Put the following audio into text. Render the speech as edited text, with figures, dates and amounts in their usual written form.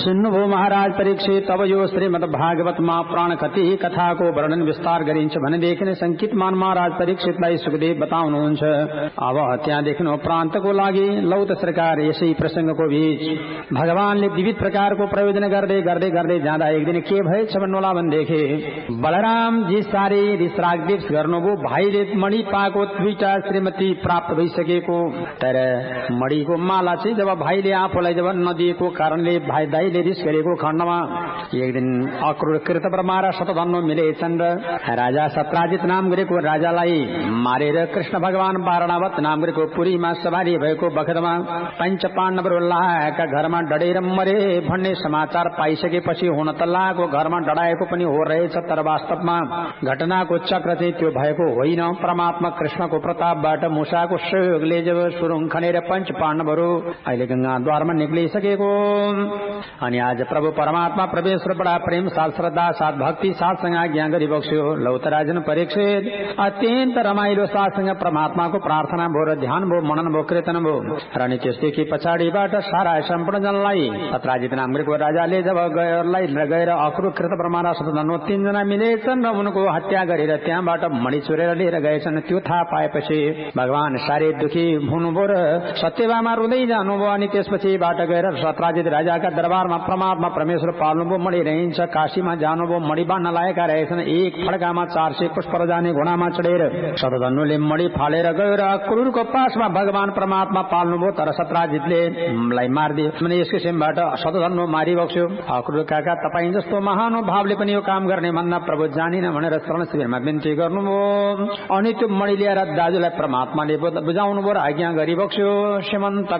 सुन्नुभो महाराज परीक्षित, अब यो श्रीमद् भागवतमा प्राण कति कथाको वर्णन विस्तार गरिन्छ भनेदेखि नै संकितमान महाराज परीक्षितलाई सुखदेव बताउनुहुन्छ। अब त्यहाँदेखि प्रान्तको लागि लौ त सरकार यसै प्रसंगको बीच भगवानले विविध प्रकारको प्रयोजन गर्दै गर्दै गर्दै जाँदा एक दिन के भएछ भन्नुहोला भनेदेखि बलराम जी सारे रिसरागदेश गर्नुभयो। भाइले मणि पाएको 2टा श्रीमती प्राप्त भइसकेको, तर मणिको माला चाहिँ जब भाइले आफूलाई जब नदिएको कारणले भाइ दाइले रिस गरेको खण्डमा एक दिन अक्रूर कृतवर्मा र शतधन्व मिलेछन् र राजा सत्राजित नाम गरेको राजालाई मारेर कृष्ण भगवान वारणावत नाम गरेको पुरीमा सवारी भएको बखतमा पंच पाण्डवका घरमा डढेर मरे भन्ने समाचार पाइसकेपछि हुन त लाको घरमा डढाएको पनि हो रहेछ, तर वास्तवमा घटनाको चक्र चाहिँ त्यो भएको होइन। परमात्मा कृष्णको प्रतापबाट मुसाको सहयोगले जब सुरुङ खनेर पंच पाण्डवहरू अहिले गंगाद्वारमा निक्लिसकेको अनि आज प्रभु परमात्मा परमेश्वर बडा प्रेम साथ श्रद्धा साथ भक्ति साथसँग आज्ञा गरी बक्स्यो। लौतराजन परीक्षित अत्यन्त रमाइलो साथसँग परमात्माको प्रार्थना भयो र ध्यान भयो, मनन भयो, कीर्तन भयो र अनि त्यसदेखि पछाडिबाट सारा सम्पूर्ण जनलाई सत्राजित नाम गरेको राजाले जब गएर अक्रूर कृतवर्मा र शतधन्व 3 जना मिलेछन् र उनको हत्या गरेर त्यहाँबाट मणि चोरेर लिएर गएछन्। त्यो थाहा पाएपछि भगवान साह्रै दुखी हुनुभयो र सत्यभामा रुँदै जानुभयो। अनि त्यसपछिबाट गएर सत्राजित राजाका दरबारमा परमात्मा परमेश्वर पाल्नुभयो। मणि रहन्छ, काशीमा जानुभयो, मणि बाँड्न लागेका रहेछन्। एक फड्कामा 400 पुष्प जाने घोडामा चढेर शतधन्वले मणि फालेर गयो र अक्रूरको पासमा भगवान परमात्मा पाल्नुभयो, तर सत्राजितले लाई मारिदियो। अनि यस किसिमबाट शतधन्व मारिबक्स्यो। अक्रूर काका तपाईँ जस्तो महानुभावले पनि यो काम गर्ने भन्दा प्रभु जानिन भनेर शरण शिविरमा बिन्ती गर्नुभयो। अनि त्यो मणि लिएर दाजुलाई परमात्माले बुझाउनुभयो र आज्ञा गरिबक्स्यो। श्रीमन्त